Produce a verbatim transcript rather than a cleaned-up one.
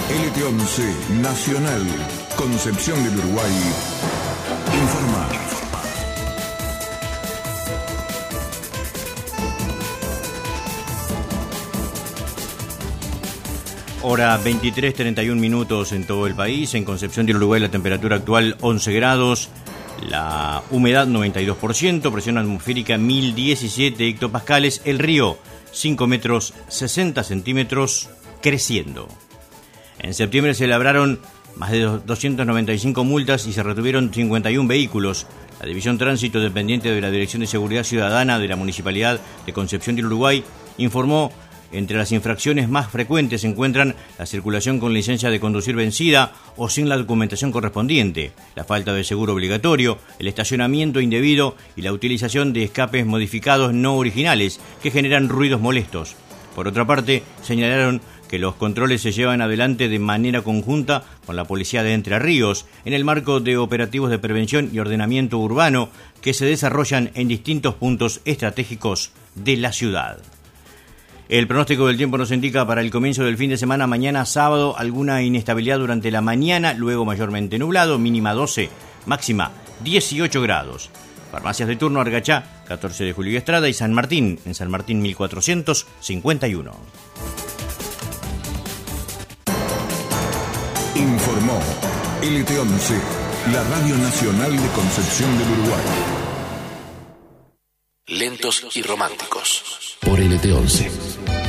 L T once Nacional, Concepción del Uruguay, informa. Hora veintitrés treinta y un minutos en todo el país. En Concepción del Uruguay la temperatura actual once grados, la humedad noventa y dos por ciento, presión atmosférica mil diecisiete hectopascales, el río cinco metros sesenta centímetros creciendo. En septiembre se labraron más de doscientas noventa y cinco multas y se retuvieron cincuenta y un vehículos. La División Tránsito, dependiente de la Dirección de Seguridad Ciudadana de la Municipalidad de Concepción del Uruguay, informó: entre las infracciones más frecuentes se encuentran la circulación con licencia de conducir vencida o sin la documentación correspondiente, la falta de seguro obligatorio, el estacionamiento indebido y la utilización de escapes modificados no originales que generan ruidos molestos. Por otra parte, señalaron que los controles se llevan adelante de manera conjunta con la Policía de Entre Ríos en el marco de operativos de prevención y ordenamiento urbano que se desarrollan en distintos puntos estratégicos de la ciudad. El pronóstico del tiempo nos indica para el comienzo del fin de semana: mañana sábado alguna inestabilidad durante la mañana, luego mayormente nublado, mínima doce, máxima dieciocho grados. Farmacias de turno: Argachá, catorce de Julio y Estrada, y San Martín, en San Martín mil cuatrocientos cincuenta y uno. Informó L T once, la Radio Nacional de Concepción del Uruguay. Lentos y románticos por L T once.